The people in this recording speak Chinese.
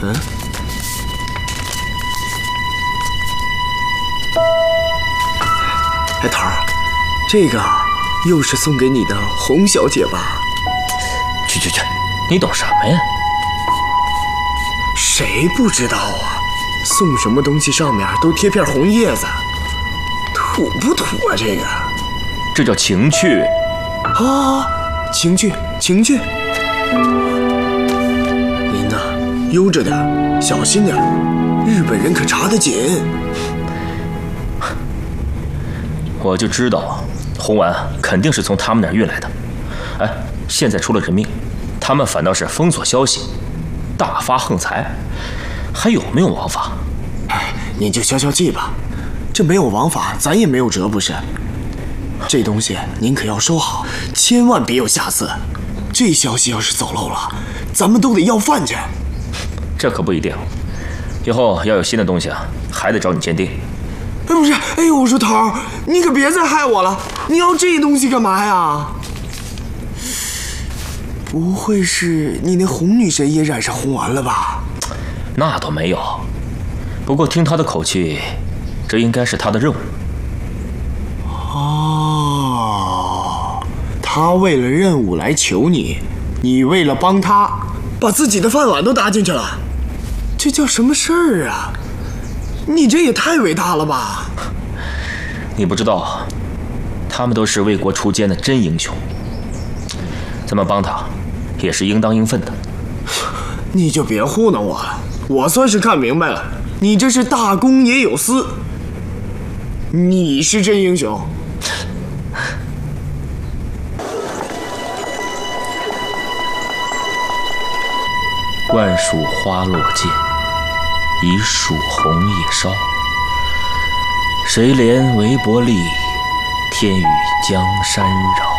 嗯。哎，桃儿，这个又是送给你的洪小姐吧？ 去，你懂什么呀？ 谁不知道啊？送什么东西上面都贴片红叶子，土不土啊？ 这叫情趣。 啊，情趣。您呐，悠着点，小心点，日本人可查得紧。 我就知道，红丸肯定是从他们那儿运来的。哎，现在出了人命，他们反倒是封锁消息，大发横财，还有没有王法？ 哎，您就消消气吧，这没有王法，咱也没有辙，不是？这东西您可要收好，千万别有下次。这消息要是走漏了，咱们都得要饭去。 这可不一定，以后要有新的东西啊，还得找你鉴定。 哎，不是，哎呦，我说桃儿，你可别再害我了，你要这东西干嘛呀？不会是你那红女神也染上红丸了吧？ 那倒没有，不过听她的口气，这应该是她的任务。 哦，他为了任务来求你，你为了帮他，把自己的饭碗都搭进去了，这叫什么事儿啊？你这也太伟大了吧！ 你不知道，他们都是为国出奸的真英雄，咱们帮他也是应当应分的。 你就别糊弄我了，我算是看明白了，你这是大公也有私，你是真英雄。 万树花落尽，一树红叶烧。谁怜微薄力，天与江山扰。